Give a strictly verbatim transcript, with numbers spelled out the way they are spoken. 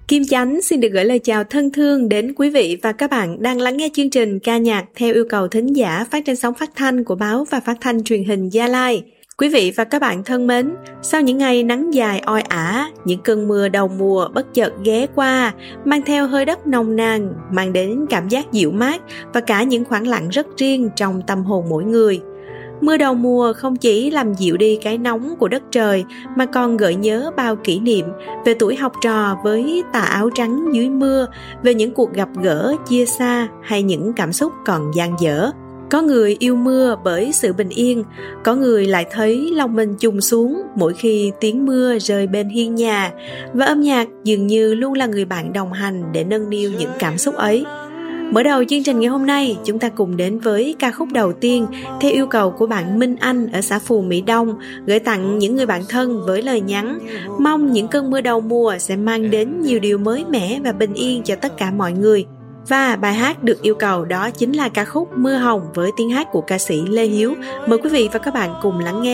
Kim Chánh xin được gửi lời chào thân thương đến quý vị và các bạn đang lắng nghe chương trình ca nhạc theo yêu cầu thính giả phát trên sóng phát thanh của báo và phát thanh truyền hình Gia Lai. Quý vị và các bạn thân mến, sau những ngày nắng dài oi ả, những cơn mưa đầu mùa bất chợt ghé qua, mang theo hơi đất nồng nàn, mang đến cảm giác dịu mát và cả những khoảng lặng rất riêng trong tâm hồn mỗi người. Mưa đầu mùa không chỉ làm dịu đi cái nóng của đất trời mà còn gợi nhớ bao kỷ niệm về tuổi học trò với tà áo trắng dưới mưa, về những cuộc gặp gỡ chia xa hay những cảm xúc còn dang dở. Có người yêu mưa bởi sự bình yên, có người lại thấy lòng mình trùng xuống mỗi khi tiếng mưa rơi bên hiên nhà, và âm nhạc dường như luôn là người bạn đồng hành để nâng niu những cảm xúc ấy. Mở đầu chương trình ngày hôm nay, chúng ta cùng đến với ca khúc đầu tiên theo yêu cầu của bạn Minh Anh ở xã Phù Mỹ Đông, gửi tặng những người bạn thân với lời nhắn: mong những cơn mưa đầu mùa sẽ mang đến nhiều điều mới mẻ và bình yên cho tất cả mọi người. Và bài hát được yêu cầu đó chính là ca khúc Mưa Hồng với tiếng hát của ca sĩ Lê Hiếu. Mời quý vị và các bạn cùng lắng nghe.